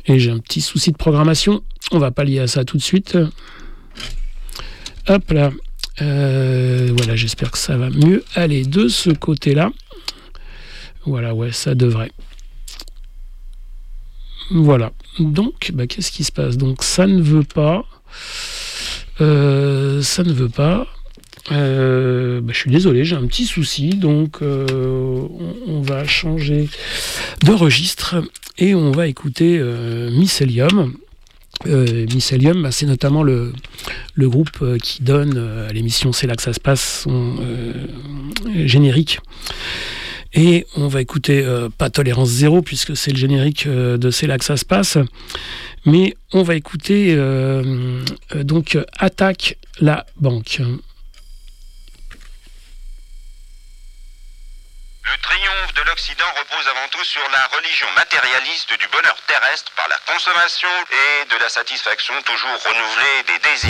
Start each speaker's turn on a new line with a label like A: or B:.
A: Et j'ai un petit souci de programmation. On va pallier à ça tout de suite. Hop là. Voilà, j'espère que ça va mieux aller de ce côté-là. Voilà, ouais, ça devrait. Voilà. Donc, qu'est-ce qui se passe? Donc, ça ne veut pas. Ça ne veut pas. Je suis désolé, j'ai un petit souci. Donc, on va changer de registre et on va écouter Mycelium. Mycelium, c'est notamment le groupe qui donne à l'émission C'est là que ça se passe son générique. Et on va écouter pas Tolérance Zéro, puisque c'est le générique de C'est là que ça se passe. Mais on va écouter donc Attaque la banque.
B: Le triomphe de l'Occident repose avant tout sur la religion matérialiste du bonheur terrestre par la consommation et de la satisfaction toujours renouvelée des désirs.